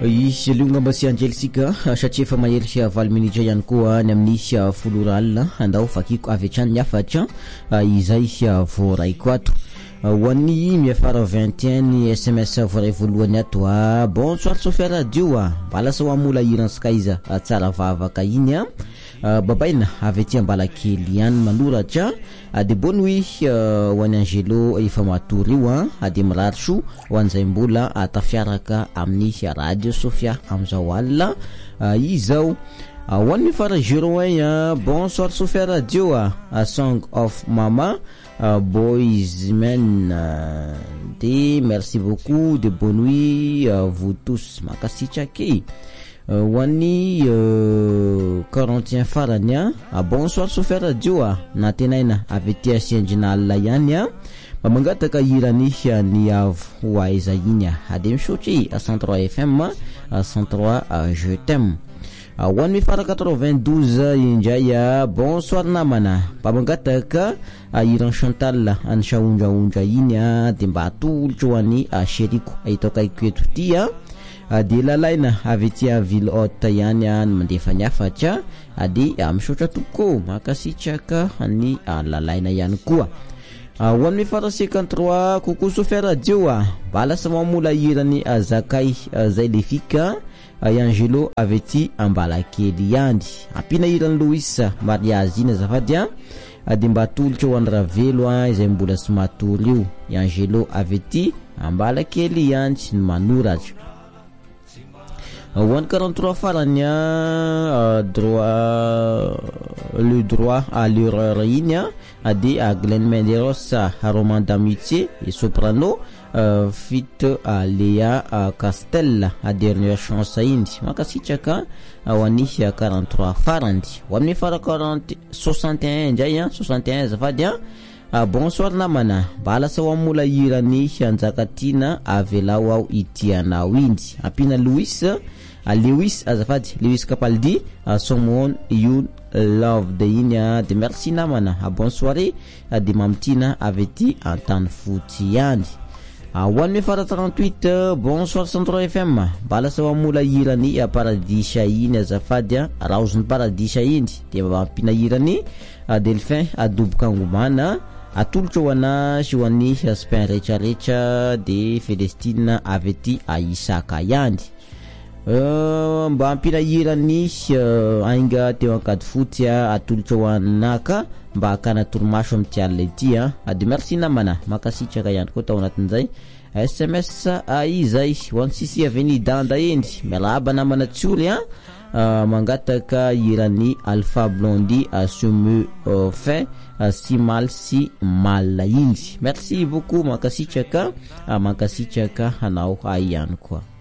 Isy lunga mbasi anjelisika satria efa mahery sy 20 minitra ihany koa ny amin'ny foloral andao fakiko avy hatrany ny afatra izay voaraiko ato ho an'ny miafara 21 ny SMS voaray voalohany ato bonsoir Sofia radio balasa wamola iransika iza tsara vavaka iny babaina avy aty Ambalakely ihany manoratra de bonne nuit ho an'ny Angelo efa matory io de miratso ho an'izay mbola tafiaraka amin'ny radio Sofia amizao alina izao ho an'ny fara Jeroen bonsoir Sofia radio a song of mama boys men de merci beaucoup de bonne nuit vous tous makasitrake wani 41 faranya bonsoir Sofia radio na tenaina avetia sianjinal yani mamangataka irani ni avo waiza yinya adem shochi a 103 FM a 103 je t'aime wani fara 92 injaya bonsoir namana pamangataka iran Chantal ansha unja yinya dembatulcho ani sheriko aitoka ikwetutia de lalaina avy aty ville haute ihany mandefa ny afatra de misotra toko makasitraka ny lalaina ihany koa ho an'ny fara 53 coucou Sofia radio balasa mamola irany zakay zay le fika Angelo avy aty Ambalakely ihany ampina irany Louis mariage ina zafady de mbatolotro ho an'ny ravelo izay mbola sy matory io Angelo avy aty Ambalakely ihany ny manoratra 143 farania le droit à l'erreur inya ade Glenn Menderos roman d'amitié et soprano fit Léa Castel a dernière chance indi makasitraka wani 43 farandi wani fara 61 njaya 61 zavadia bonsoir namana balasa wamola irani anjakatina avelao au itiana windi apina Lewis azafadi Lewis Capaldi someone you love the inya de merci namana bonne soirée de mamtina aveti antan futiani one fara 38 bonsoir Centro FM balasa wamula irani paradisha iny azafadi rauzn paradisha iny de mampina irani Delphin adobokangomana atolotro wana shiwani spin recha de Celestine aveti Isaka yandi mba ampina irany ainga teo ankady foty atolotro wanaka mba akana toromaso amty alina ity de merci namana makasitraka ihany koa tao anatin'izay SMS izay 16 avenue Danda endy mialaba namana tsiory mangataka irany Alpha Blondy assume fin si mal indy merci beaucoup makasitraka hanao ihany koa